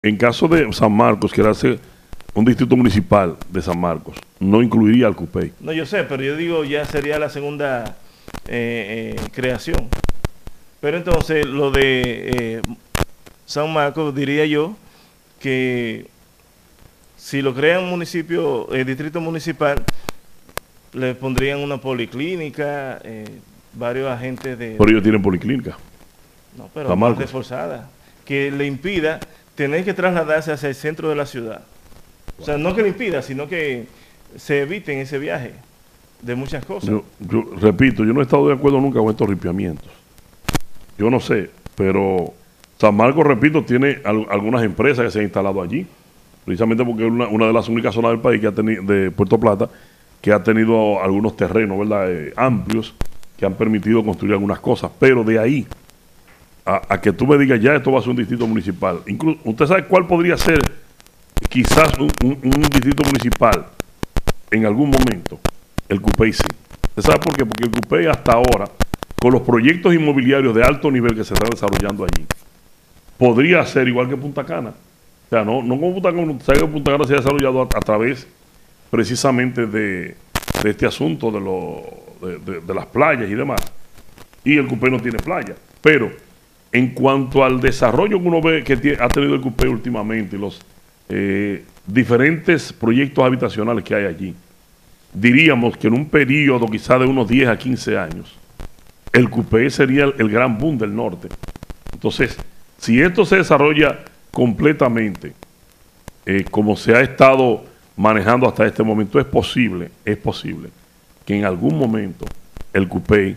En caso de San Marcos, que hace un distrito municipal de San Marcos, no incluiría al Cupey. No, yo sé, pero yo digo ya sería la segunda creación. Pero entonces lo de San Marcos, diría yo que si lo crean municipio, distrito municipal, le pondrían una policlínica, varios agentes de... Pero ellos tienen policlínica. No, pero San más Marcos. reforzada, que le impida tener que trasladarse hacia el centro de la ciudad. O sea, no que le impida, sino que se eviten ese viaje de muchas cosas. Yo repito, yo no he estado de acuerdo nunca con estos ripiamientos. Yo no sé, pero San Marcos, repito, tiene algunas empresas que se han instalado allí, precisamente porque es una de las únicas zonas del país que ha tenido, de Puerto Plata, que ha tenido algunos terrenos, ¿verdad? Amplios, que han permitido construir algunas cosas, pero de ahí a que tú me digas ya esto va a ser un distrito municipal. Incluso, ¿usted sabe cuál podría ser quizás un distrito municipal en algún momento? El Cupey sí. ¿Usted sabe por qué? Porque el Cupey hasta ahora, con los proyectos inmobiliarios de alto nivel que se están desarrollando allí, podría ser igual que Punta Cana. O sea, no como Punta Cana, sabe que Punta Cana se ha desarrollado a través precisamente de este asunto de las playas y demás. Y el Cupey no tiene playa. Pero en cuanto al desarrollo que uno ve que ha tenido el Cupey últimamente y los diferentes proyectos habitacionales que hay allí, diríamos que en un periodo quizá de unos 10 a 15 años, el Cupey sería el gran boom del norte. Entonces, si esto se desarrolla completamente como se ha estado manejando hasta este momento, es posible que en algún momento el Cupey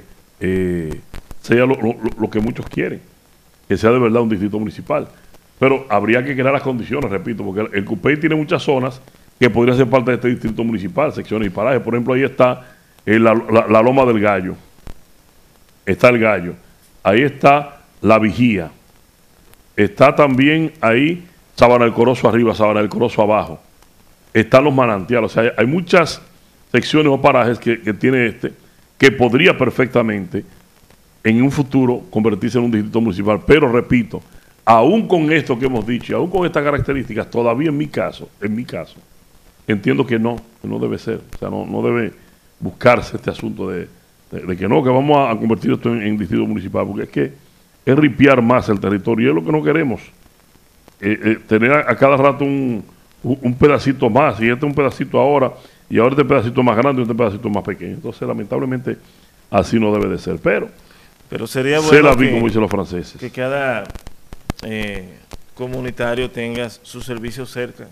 sea lo que muchos quieren, que sea de verdad un distrito municipal. Pero habría que crear las condiciones, repito, porque el Cupey tiene muchas zonas que podrían ser parte de este distrito municipal, secciones y parajes. Por ejemplo, ahí está la Loma del Gallo, está el Gallo, ahí está la Vigía, está también ahí Sabana del Corozo arriba, Sabana del Corozo abajo, están los manantiales. O sea, hay muchas secciones o parajes que tiene que podría perfectamente en un futuro convertirse en un distrito municipal. Pero repito, aún con esto que hemos dicho, aún con estas características, todavía en mi caso, entiendo que no debe ser. O sea, no debe buscarse este asunto de que no, que vamos a convertir esto en distrito municipal, porque es que es ripiar más el territorio y es lo que no queremos. Tener a cada rato un pedacito más, y este es un pedacito ahora, y ahora este pedacito más grande y este pedacito más pequeño. Entonces, lamentablemente, así no debe de ser. Pero sería bueno como dicen los franceses, que cada comunitario tenga su servicio cerca.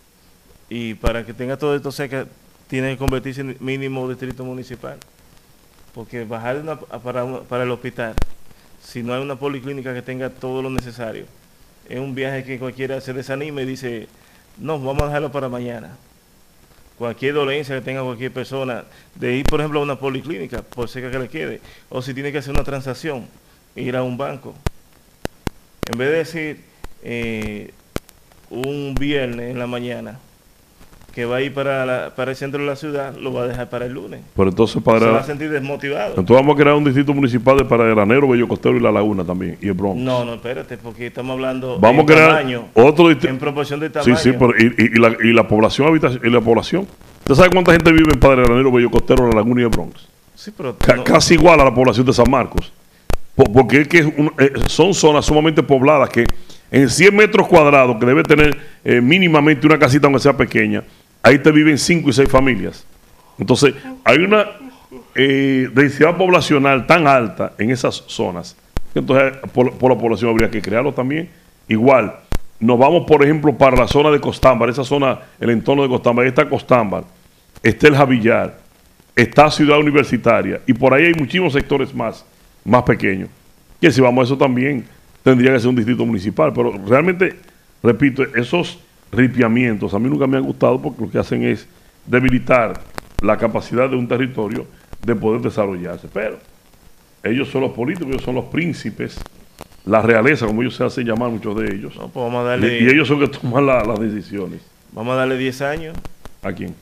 Y para que tenga todo esto cerca, tiene que convertirse en mínimo distrito municipal. Porque bajar para el hospital, si no hay una policlínica que tenga todo lo necesario, es un viaje que cualquiera se desanime y dice, no, vamos a dejarlo para mañana. Cualquier dolencia que tenga cualquier persona, de ir, por ejemplo, a una policlínica, por cerca que le quede, o si tiene que hacer una transacción, ir a un banco. En vez de decir un viernes en la mañana que va a ir para el centro de la ciudad, lo va a dejar para el lunes. Pero entonces se va a sentir desmotivado. Entonces vamos a crear un distrito municipal de Paragranero, Bello Costero y La Laguna también, y el Bronx. No, espérate, porque estamos hablando vamos a crear tamaño, otro en proporción de tamaño. Sí, pero y la población habitación, y la población. ¿Usted sabe cuánta gente vive en Paragranero, Bello Costero, La Laguna y el Bronx? Sí, pero casi igual a la población de San Marcos. Porque es que son zonas sumamente pobladas que en 100 metros cuadrados, que debe tener mínimamente una casita aunque sea pequeña, ahí te viven 5 y 6 familias. Entonces, hay una densidad poblacional tan alta en esas zonas, que entonces por la población habría que crearlo también. Igual, nos vamos, por ejemplo, para la zona de Costámbar, esa zona, el entorno de Costámbar, ahí está Costámbar, está el Javillar, está Ciudad Universitaria, y por ahí hay muchísimos sectores más pequeños, que si vamos a eso también tendría que ser un distrito municipal. Pero realmente, repito, esos ripiamientos a mí nunca me han gustado, porque lo que hacen es debilitar la capacidad de un territorio de poder desarrollarse. Pero ellos son los políticos, ellos son los príncipes, la realeza, como ellos se hacen llamar, muchos de ellos. No, pues vamos a darle, y ellos son los que toman las decisiones. Vamos a darle 10 años. ¿A quién?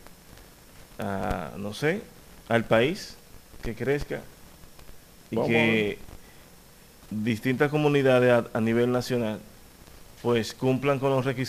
No sé, al país, que crezca. Y que distintas comunidades a nivel nacional pues cumplan con los requisitos